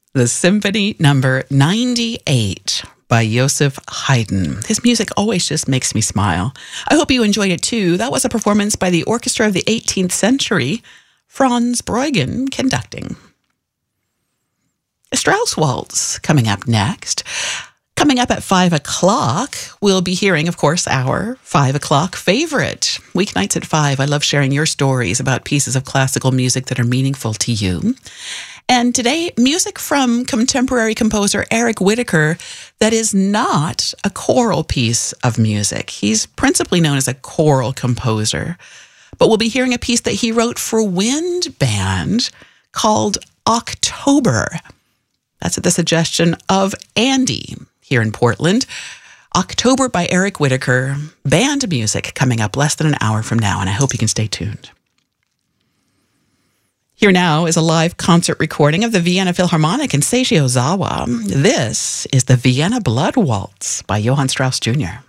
The Symphony Number 98 by Joseph Haydn. His music always just makes me smile. I hope you enjoyed it too. That was a performance by the Orchestra of the 18th Century, Franz Breugen conducting. A Strauss Waltz coming up next. Coming up at 5 o'clock, we'll be hearing, of course, our 5 o'clock favorite. Weeknights at 5. I love sharing your stories about pieces of classical music that are meaningful to you. And today, music from contemporary composer Eric Whitacre that is not a choral piece of music. He's principally known as a choral composer. But we'll be hearing a piece that he wrote for wind band called October. That's at the suggestion of Andy here in Portland. October by Eric Whitacre, band music coming up less than an hour from now, and I hope you can stay tuned. Here now is a live concert recording of the Vienna Philharmonic in Seiji Ozawa. This is the Vienna Blood Waltz by Johann Strauss Jr.